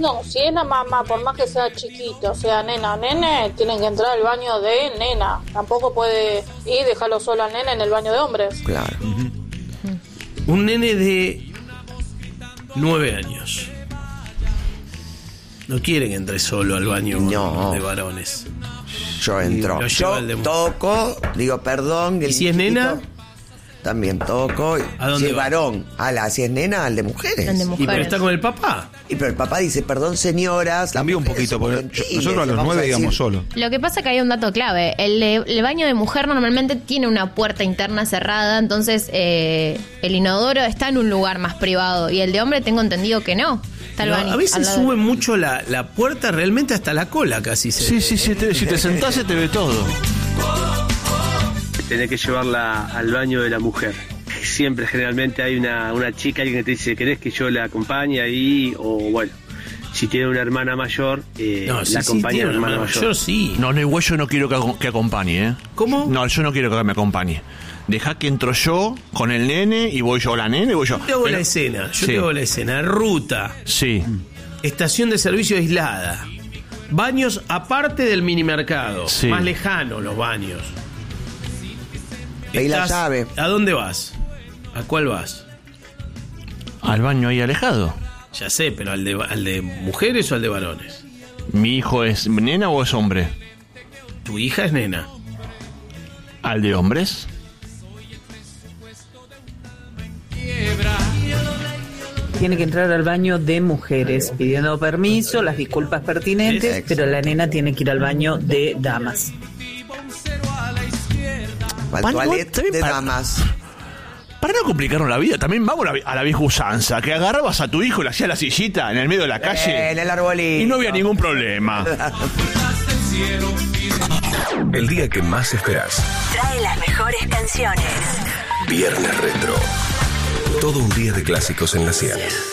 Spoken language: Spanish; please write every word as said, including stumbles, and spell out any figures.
No, si es la mamá, por más que sea chiquito, o sea, nena o nene, tienen que entrar al baño de nena. Tampoco puede ir y dejarlo solo al nene en el baño de hombres. Claro. Uh-huh. Un nene de nueve años. No quieren que entre solo al baño no. de varones. Yo entro. Yo toco, digo perdón. ¿Y si es nena? También toco. ¿A dónde si es va? varón, a la, si es nena, al de mujeres. El de mujeres. ¿Y pero está con el papá? Y pero el papá dice, perdón señoras. Cambia un poquito, porque nosotros a los nueve digamos solo. Lo que pasa es que hay un dato clave. El, el baño de mujer normalmente tiene una puerta interna cerrada, entonces eh, el inodoro está en un lugar más privado. Y el de hombre tengo entendido que no. Está el No, baño, a veces al sube mucho la, la puerta realmente hasta la cola casi. Se sí, sí, sí, te, si te sentás se te ve todo. Tenés que llevarla al baño de la mujer. Siempre, generalmente, hay una, una chica, alguien que te dice, ¿querés que yo la acompañe ahí? O bueno, si tiene una hermana mayor, eh, no, sí, la acompaña sí, a la hermana mayor. Yo sí. No, no, igual yo no quiero que, que acompañe, ¿eh? ¿Cómo? No, yo no quiero que me acompañe. Dejá que entro yo con el nene y voy yo, la nene, y voy yo. Yo te hago Pero, la escena, yo sí. te hago la escena. Ruta. Sí. Estación de servicio aislada. Baños aparte del minimercado. Sí. Más lejano los baños. Ahí la Estás- llave. ¿A dónde vas? ¿A cuál vas? Al baño ahí alejado. Ya sé, pero ¿al de, al de mujeres o al de varones? ¿Mi hijo es nena o es hombre? Tu hija es nena. ¿Al de hombres? Tiene que entrar al baño de mujeres, pidiendo permiso, las disculpas pertinentes, Exacto. pero la nena tiene que ir al baño de damas. Al Pan- toilet también de para- damas. Para no complicarnos la vida, también vamos a la, a la vieja usanza, que agarrabas a tu hijo y le hacías la sillita en el medio de la calle. Eh, en el arbolito. Y no había ningún problema. El día que más esperas. Trae las mejores canciones. Viernes Retro. Todo un día de clásicos en la cien.